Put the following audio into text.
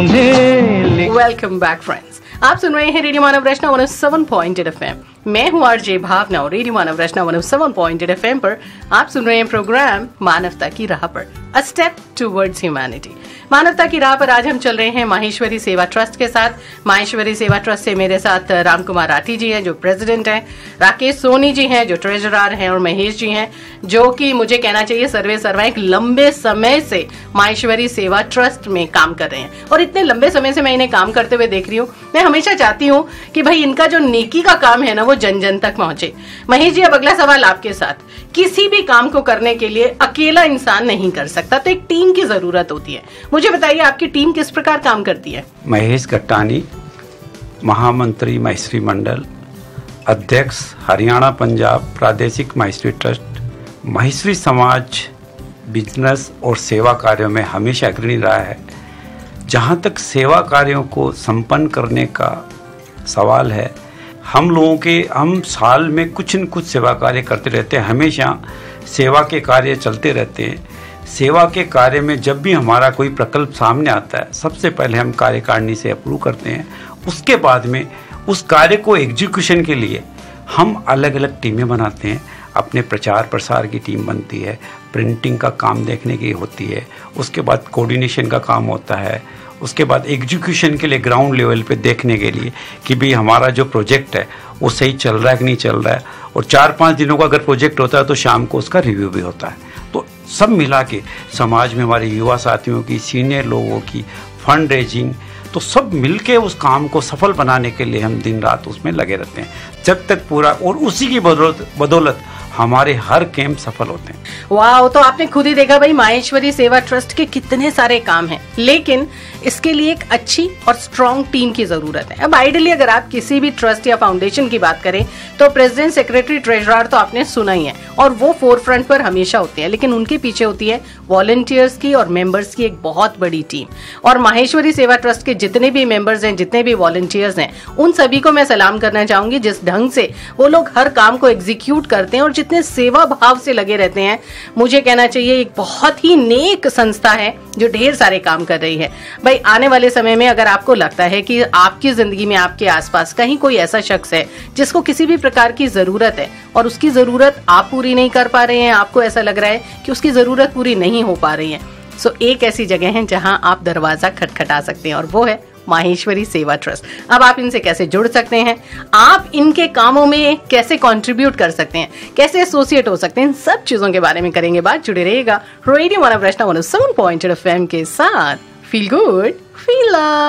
Welcome back friends, आप सुन रहे हैं रेडियो मानव रचना 107.8 FM। मैं हूँ आरजे भावना और रेडियो मानव रचना 107.8 FM पर आप सुन रहे हैं प्रोग्राम मानवता की राह पर, अ स्टेप टुवर्ड्स ह्यूमैनिटी। मानवता की राह पर आज हम चल रहे हैं माहेश्वरी सेवा ट्रस्ट के साथ। माहेश्वरी सेवा ट्रस्ट से मेरे साथ राम कुमार राठी जी हैं जो प्रेसिडेंट हैं, राकेश सोनी जी हैं जो ट्रेजरर हैं और महेश जी हैं जो कि मुझे कहना चाहिए सर्वे सर्वा एक लंबे समय से माहेश्वरी सेवा ट्रस्ट में काम कर रहे हैं। और इतने लंबे समय से मैं इन्हें काम करते हुए देख रही हूँ। मैं हमेशा चाहती हूँ कि भाई इनका जो नेकी का काम है ना वो जन जन तक पहुंचे। महेश जी, अब अगला सवाल आपके साथ। किसी भी काम को करने के लिए अकेला इंसान नहीं कर सकता, तो एक टीम की जरूरत होती है। मुझे बताइए आपकी टीम किस प्रकार काम करती है? महेश गट्टानी, महामंत्री माहेश्वरी मंडल, अध्यक्ष हरियाणा पंजाब प्रादेशिक माहेश्वरी ट्रस्ट। माहेश्वरी समाज बिजनेस और सेवा कार्यों में हमेशा अग्रणी रहा है। जहाँ तक सेवा कार्यों को संपन्न करने का सवाल है, हम साल में कुछ न कुछ सेवा कार्य करते रहते हैं। हमेशा सेवा के कार्य चलते रहते हैं। सेवा के कार्य में जब भी हमारा कोई प्रकल्प सामने आता है, सबसे पहले हम कार्यकारिणी से अप्रूव करते हैं। उसके बाद में उस कार्य को एग्जीक्यूशन के लिए हम अलग अलग टीमें बनाते हैं। अपने प्रचार प्रसार की टीम बनती है, प्रिंटिंग का काम देखने की होती है, उसके बाद कोऑर्डिनेशन का काम होता है, उसके बाद एग्जीक्यूशन के लिए ग्राउंड लेवल पे देखने के लिए कि भाई हमारा जो प्रोजेक्ट है वो सही चल रहा है कि नहीं चल रहा है। और 4-5 दिनों का अगर प्रोजेक्ट होता है तो शाम को उसका रिव्यू भी होता है। तो सब मिला के समाज में हमारे युवा साथियों की, सीनियर लोगों की फंड रेजिंग, तो सब मिलके उस काम को सफल बनाने के लिए हम दिन रात उसमें लगे रहते हैं जब तक पूरा, और उसी की बदौलत हमारे हर कैंप सफल होते हैं। वाह, तो आपने खुद ही देखा भाई माहेश्वरी सेवा ट्रस्ट के कितने सारे काम हैं, लेकिन इसके लिए एक अच्छी और स्ट्रॉन्ग टीम की जरूरत है। अब आइडियली अगर आप किसी भी ट्रस्ट या फाउंडेशन की बात करें तो प्रेसिडेंट, सेक्रेटरी, ट्रेजरर तो आपने सुना ही है और वो फोरफ्रंट पर हमेशा होते हैं, लेकिन उनके पीछे होती है वॉलंटियर्स की और मेंबर्स की एक बहुत बड़ी टीम। और माहेश्वरी सेवा ट्रस्ट के जितने भी मेंबर्स हैं, जितने भी वॉलंटियर्स हैं, उन सभी को मैं सलाम करना चाहूंगी जिस ढंग से वो लोग हर काम को एग्जीक्यूट करते हैं और जितने सेवा भाव से लगे रहते हैं। मुझे कहना चाहिए एक बहुत ही नेक संस्था है जो ढेर सारे काम कर रही है। भाई आने वाले समय में अगर आपको लगता है कि आपकी जिंदगी में आपके आसपास कहीं कोई ऐसा शख्स है जिसको किसी भी प्रकार की जरूरत है और उसकी जरूरत आप पूरी नहीं कर पा रहे हैं, आपको ऐसा लग रहा है कि उसकी जरूरत पूरी नहीं हो पा रही है, सो एक ऐसी जगह है जहां आप दरवाजा खटखटा सकते हैं और वो है माहेश्वरी सेवा ट्रस्ट। अब आप इनसे कैसे जुड़ सकते हैं, आप इनके कामों में कैसे कंट्रीब्यूट कर सकते हैं, कैसे एसोसिएट हो सकते हैं, इन सब चीजों के बारे में करेंगे बात। जुड़े रहिएगा रेडियो मानव रचना 107.8 FM के साथ। Feel good feel